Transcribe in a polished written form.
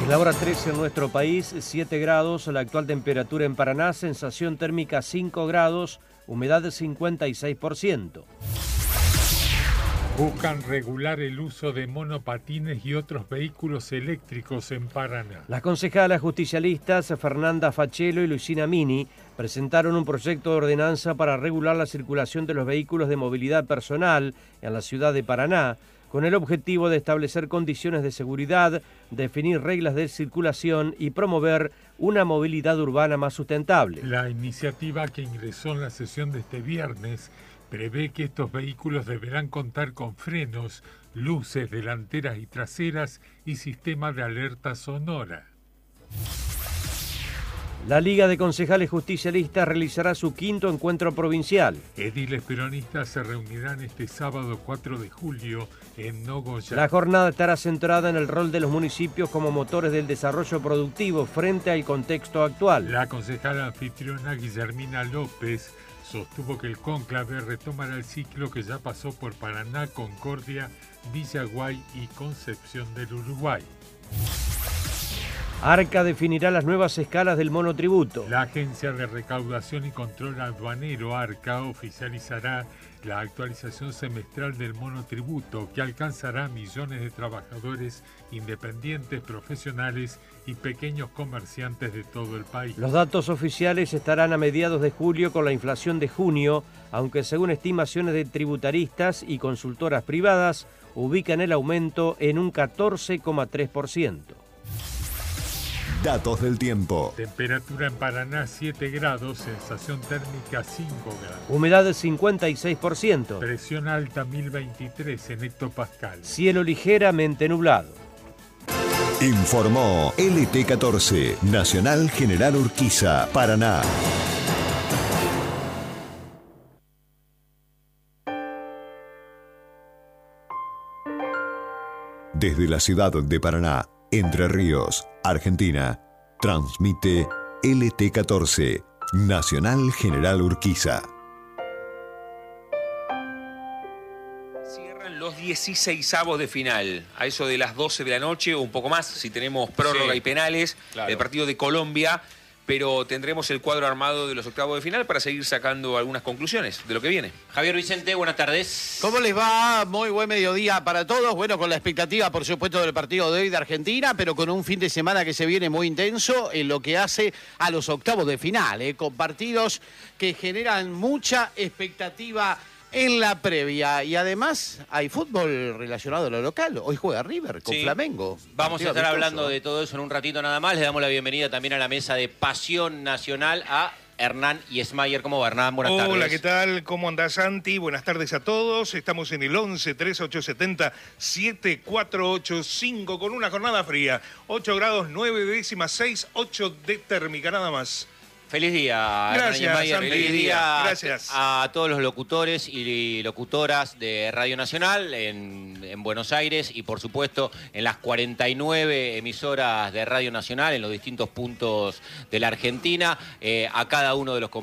Es la hora 13 en nuestro país, 7 grados, la actual temperatura en Paraná, sensación térmica 5 grados, humedad de 56%. Buscan regular el uso de monopatines y otros vehículos eléctricos en Paraná. Las concejalas justicialistas Fernanda Fachelo y Luisina Mini presentaron un proyecto de ordenanza para regular la circulación de los vehículos de movilidad personal en la ciudad de Paraná, con el objetivo de establecer condiciones de seguridad, definir reglas de circulación y promover una movilidad urbana más sustentable. La iniciativa que ingresó en la sesión de este viernes prevé que estos vehículos deberán contar con frenos, luces delanteras y traseras y sistema de alerta sonora. La Liga de Concejales Justicialistas realizará su 5º encuentro provincial. Ediles peronistas se reunirán este sábado 4 de julio en Nogoyá. La jornada estará centrada en el rol de los municipios como motores del desarrollo productivo frente al contexto actual. La concejala anfitriona Guillermina López sostuvo que el cónclave retomará el ciclo que ya pasó por Paraná, Concordia, Villaguay y Concepción del Uruguay. Arca definirá las nuevas escalas del monotributo. La Agencia de Recaudación y Control Aduanero, ARCA, oficializará la actualización semestral del monotributo que alcanzará a millones de trabajadores independientes, profesionales y pequeños comerciantes de todo el país. Los datos oficiales estarán a mediados de julio con la inflación de junio, aunque según estimaciones de tributaristas y consultoras privadas, ubican el aumento en un 14,3%. Datos del tiempo. Temperatura en Paraná 7 grados, sensación térmica 5 grados. Humedad del 56%. Presión alta 1023 en hectopascal. Cielo ligeramente nublado. Informó LT14, Nacional General Urquiza, Paraná. Desde la ciudad de Paraná, Entre Ríos, Argentina, transmite LT14, Nacional General Urquiza. Cierran los 16avos de final, a eso de las 12 de la noche o un poco más, si tenemos prórroga y penales, claro. El partido de Colombia, pero tendremos el cuadro armado de los octavos de final para seguir sacando algunas conclusiones de lo que viene. Javier Vicente, buenas tardes. ¿Cómo les va? Muy buen mediodía para todos. Bueno, con la expectativa, por supuesto, del partido de hoy de Argentina, pero con un fin de semana que se viene muy intenso en lo que hace a los octavos de final, con partidos que generan mucha expectativa en la previa. Y además hay fútbol relacionado a lo local. Hoy juega River con Flamengo. Vamos a estar hablando de todo eso en un ratito nada más. Le damos la bienvenida también a la mesa de Pasión Nacional a Hernán Yesmayer. ¿Cómo va, Hernán? Buenas tardes. Hola, ¿qué tal? ¿Cómo andás, Santi? Buenas tardes a todos. Estamos en el 11-3870-7485 con una jornada fría. 8 grados, 9 décimas, 6, 8 de térmica, nada más. Feliz día, gracias, Santi. Feliz día gracias a todos los locutores y locutoras de Radio Nacional en Buenos Aires y, por supuesto, en las 49 emisoras de Radio Nacional en los distintos puntos de la Argentina. A cada uno de los compañeros